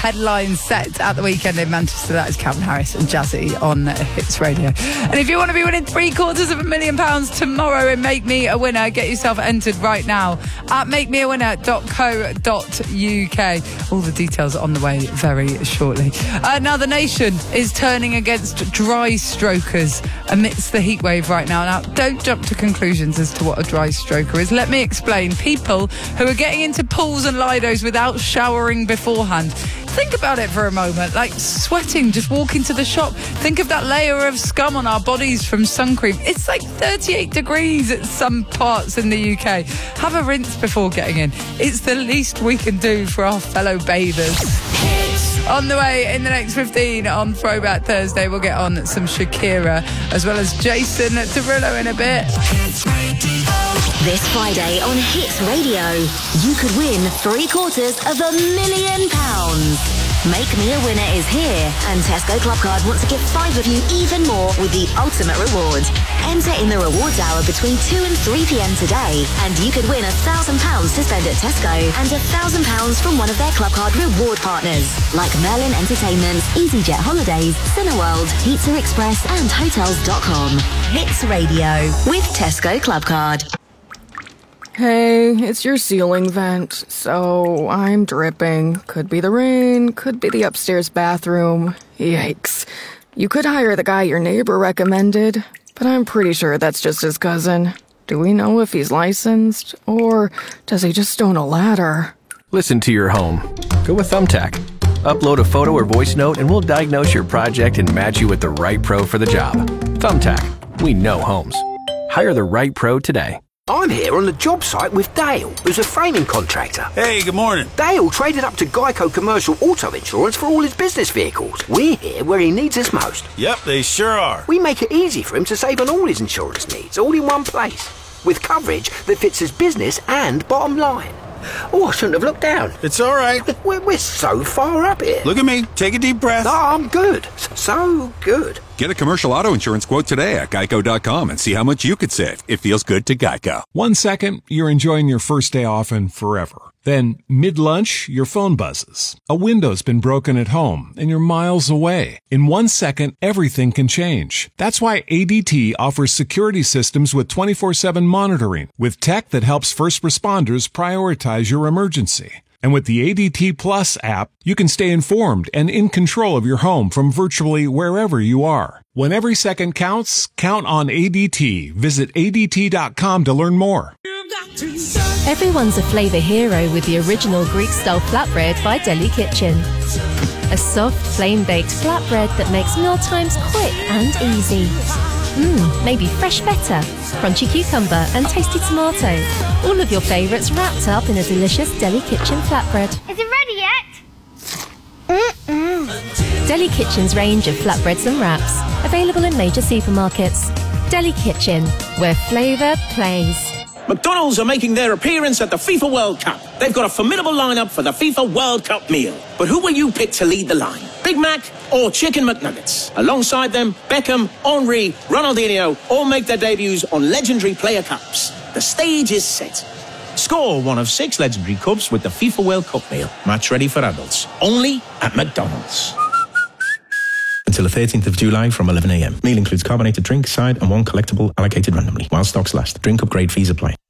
headline set at the weekend in Manchester. That is Calvin Harris and Jazzy on Hits Radio. And if you want to be winning £750,000 tomorrow in Make Me a Winner, get yourself entered right now at makemeawinner.co.uk. All the details on the way very shortly. Now, the nation is turning against dry strokers amidst the heat wave right now. Now, don't jump to conclusions as to what a dry stroker is. Let me explain. People who are getting into pools and lidos without showering beforehand. Think about it for a moment, like sweating, just walking to the shop. Think of that layer of scum on our bodies from sun cream. It's like 38 degrees at some parts in the UK. Have a rinse before getting in. It's the least we can do for our fellow bathers. On the way in the next 15 on Throwback Thursday, we'll get on some Shakira as well as Jason Derulo in a bit. This Friday on Hits Radio, you could win £750,000. Make Me a Winner is here, and Tesco Clubcard wants to give 5 of you even more with the ultimate reward. Enter in the rewards hour between 2 and 3 p.m. today, and you could win £1,000 to spend at Tesco and £1,000 from one of their Clubcard reward partners, like Merlin Entertainment, EasyJet Holidays, Cineworld, Pizza Express, and Hotels.com. Hits Radio with Tesco Clubcard. Hey, it's your ceiling vent, so I'm dripping. Could be the rain, could be the upstairs bathroom. Yikes. You could hire the guy your neighbor recommended, but I'm pretty sure that's just his cousin. Do we know if he's licensed, or does he just own a ladder? Listen to your home. Go with Thumbtack. Upload a photo or voice note and we'll diagnose your project and match you with the right pro for the job. Thumbtack. We know homes. Hire the right pro today. I'm here on the job site with Dale, who's a framing contractor. Hey, good morning. Dale traded up to Geico Commercial Auto Insurance for all his business vehicles. We're here where he needs us most. Yep, they sure are. We make it easy for him to save on all his insurance needs, all in one place, with coverage that fits his business and bottom line. Oh, I shouldn't have looked down. It's all right. We're so far up here. Look at me. Take a deep breath. No, I'm good. So good. Get a commercial auto insurance quote today at geico.com and see how much you could save. It feels good to Geico. 1 second, you're enjoying your first day off and forever. Then, mid-lunch, your phone buzzes. A window's been broken at home, and you're miles away. In 1 second, everything can change. That's why ADT offers security systems with 24/7 monitoring, with tech that helps first responders prioritize your emergency. And with the ADT Plus app, you can stay informed and in control of your home from virtually wherever you are. When every second counts, count on ADT. Visit ADT.com to learn more. Everyone's a flavour hero with the original Greek-style flatbread by Deli Kitchen. A soft, flame-baked flatbread that makes mealtimes quick and easy. Maybe fresh feta, crunchy cucumber and tasty tomato. All of your favourites wrapped up in a delicious Deli Kitchen flatbread. Is it ready yet? Deli Kitchen's range of flatbreads and wraps. Available in major supermarkets. Deli Kitchen, where flavour plays. McDonald's are making their appearance at the FIFA World Cup. They've got a formidable lineup for the FIFA World Cup meal. But who will you pick to lead the line? Big Mac or Chicken McNuggets? Alongside them, Beckham, Henry, Ronaldinho all make their debuts on legendary player cups. The stage is set. Score one of 6 legendary cups with the FIFA World Cup meal. Match ready for adults. Only at McDonald's. Until the 13th of July from 11 a.m. Meal includes carbonated drink, side, and 1 collectible allocated randomly. While stocks last. Drink upgrade fees apply.